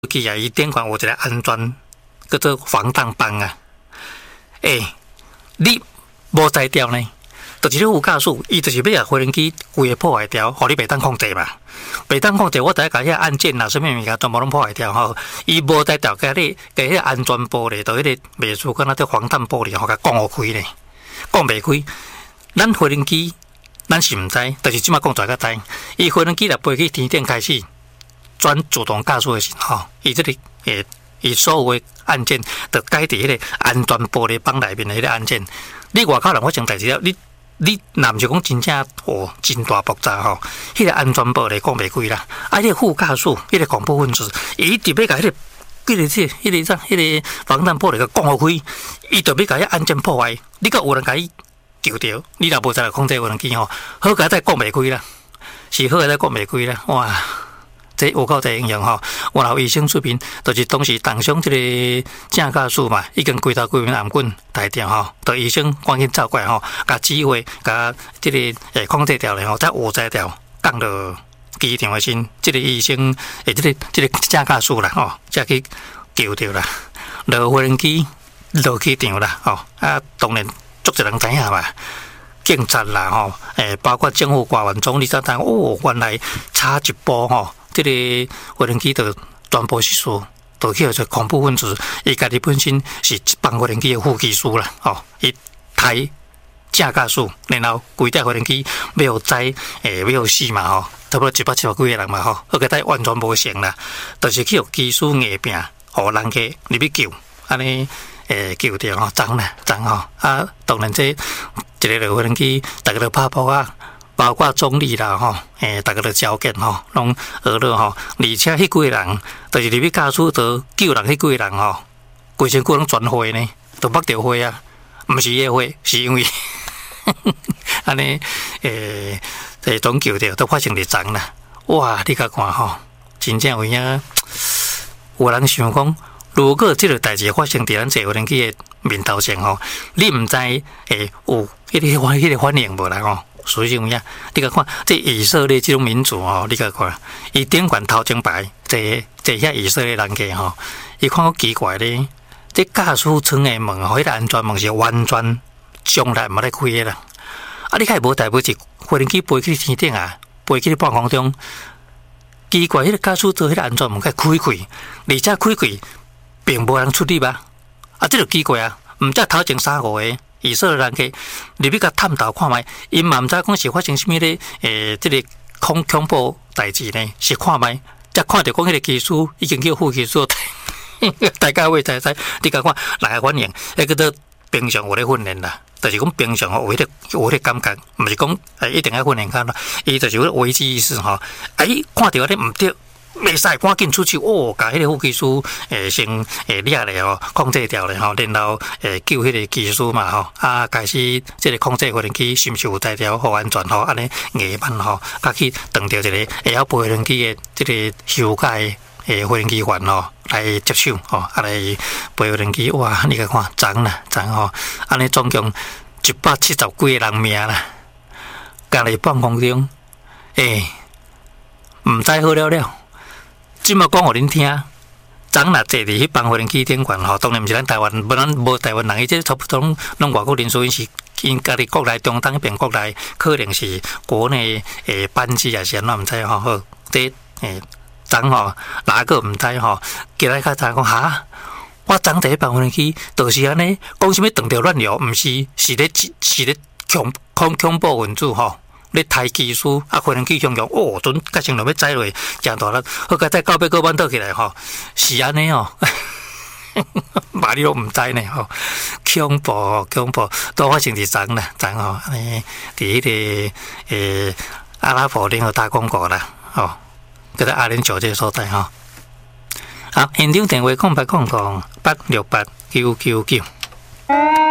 机啊，伊顶管有一个安全叫做防弹帮啊。你无摘掉呢，就是你副驾驶，伊就是要把无人机规个破坏掉，互你袂当控制嘛。袂当控制，我第一甲遐按键啦，什么物件全部拢破坏掉吼。伊无摘掉，甲迄个安全玻璃，就迄个袂输，敢若叫防弹玻璃，互甲讲互开呢，讲袂开。咱无人机，咱是毋知，但是即马讲出来甲知，伊无人机若飞去天顶开始转自动驾驶的时候，伊即个伊所有的按键，就改伫迄个安全玻璃帮内面的迄个按键。你外口人发生代志了，你若毋是讲真正真大爆炸吼，迄个安全玻璃讲袂开啦。迄个副驾驶，迄个恐怖分子，伊特别甲迄个防弹玻璃甲讲互开，伊特别甲迄按键破坏。你甲有人甲伊救着，你若无再来控制无人机吼，好甲再讲袂开啦，是好甲再讲袂开啦，哇！这有够侪影响吼，我有医生出面，就是当时当上这个正驾驶嘛，已经规头规面暗棍大掉吼，到医生赶紧走过来吼，甲指挥，甲这个控制掉了吼，再握在掉，降到机场的时，这个医生这个正驾驶啦吼，才去救着啦，落无人机落机场啦吼，当然足侪人知影嘛。警察啦吼，包括政府官员、总理才知原来差一步吼。这个无人机就全部失事，就叫做恐怖分子。伊家己本身是一帮无人机的副技师啦，吼，伊开正驾驶，然后规台无人机要载要死嘛，吼，差不多170几个人嘛，吼，而且台完全无成啦，就是去互技师硬拼，互人家入去救，安尼救着吼，涨吼，当然这一个无人机，大家都拍波啊。包括总理啦吼，大家都交件吼，拢学了吼，而且迄几个人，就是入去驾驶座救人迄几个人吼，规身躯拢全灰呢，都目着灰啊，毋是迄灰，是因为安尼总救着都发生伫昨啦，哇！你甲看吼，真正有影，有人想讲，如果即个代志发生伫咱坐无人机的面头前吼，你毋知有迄个反应无啦吼？属于有影，你甲看，这以色列这种民族哦，你甲看，伊顶管头前排坐遐以色列人家吼，伊看好奇怪咧，这驾驶舱的门吼，迄个安全门是完全从来毋咧开的啦。你看无代表是无人机飞去天顶啊，飞去半空中，奇怪，迄个驾驶座迄个安全门开开，而且开并无人出力吧？这就奇怪啊！毋则头前3、5个。以色列人家入去甲探头看卖，因嘛毋知讲是发生什么咧？这个恐怖代志呢？是看卖，才看到讲迄个技术已经叫副技术，大家会知，你甲看哪个反应？迄个都平常有咧训练啦，就是讲平常有迄个感觉，毋是讲一定要训练看啦。伊就是有危机意识吼，看到咧毋对。袂使赶紧出去甲迄个副技师先掠咧吼，控制掉咧吼，然后救迄个技师嘛吼，开始即个控制无人机是毋是有在条好安全吼，安尼硬慢吼，甲去当着一个会晓飞无人机的即个修改无人机员吼来接手吼，来飞无人机哇！你甲看涨吼，安尼总共170几个人命啦，甲咧半空中毋知好了。即马讲互恁听，昨若坐伫迄帮无人机顶悬吼，当然毋是咱台湾，无台湾人，伊即差不多拢外国人，所以是因家己国内中东迄边国内，可能是国内班机也是安怎毋知吼。好，这昨吼哪个毋知吼，今日较早讲哈，我昨伫迄帮无人机，就是安尼讲啥物断条乱流，毋是咧恐怖分子吼。咧抬技师无人机强，准甲成落要载落，正大力，好甲再到尾个弯倒起来吼，是安尼哦，嘛你都毋知呢吼，恐怖，都发生伫昨吼，伫迄个阿拉伯联合大公国啦，吼，叫做阿联酋这个所在吼。好，现场电话0800-868-999。